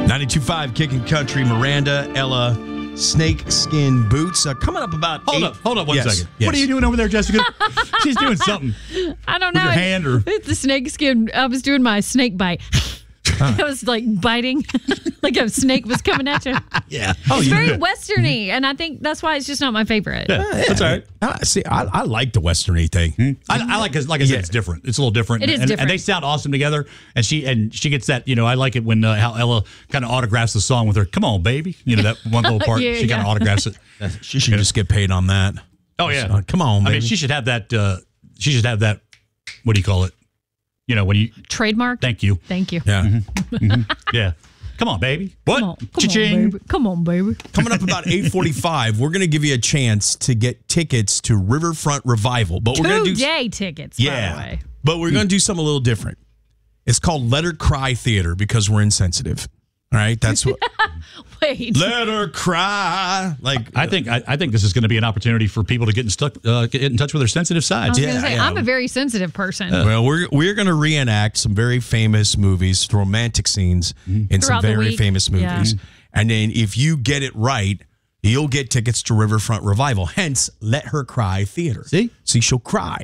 92.5 Kicking Country, Miranda, Ella, snake skin boots. Coming up about Hold up one second. Yes. What are you doing over there, Jessica? She's doing something. I don't know. With your hand or the snake skin. I was doing my snake bite. I was like biting, like a snake was coming at you. yeah. It's very westerny, and I think that's why it's just not my favorite. Yeah, that's all right. See, I like the westerny thing. I like, like I said, it's different. It's a little different. It is different. And they sound awesome together. And she gets that, I like it when how Ella kind of autographs the song with her, "Come on, baby." That one little part. Yeah, she kind of autographs it. She should just get paid on that. Oh, yeah. Come on, baby. I mean, she should have that, what do you call it? When you... Trademark? Thank you. Thank you. Yeah. Yeah. Come on, baby. What? Come on, Cha-ching. baby. Come on, baby. Coming up about 8:45, we're going to give you a chance to get tickets to Riverfront Revival. But we're going to do Two-day tickets, by the way. But we're going to do something a little different. It's called Let Her Cry Theater because we're insensitive. All right, that's what. Wait. Let her cry. I think this is going to be an opportunity for people to get in touch with their sensitive I sides. was going to say, I'm a very sensitive person. Well, we're going to reenact some very famous movies, romantic scenes in some Throughout the very week. famous movies. Yeah. And then if you get it right, you'll get tickets to Riverfront Revival. Hence, Let Her Cry Theater. See, she'll cry.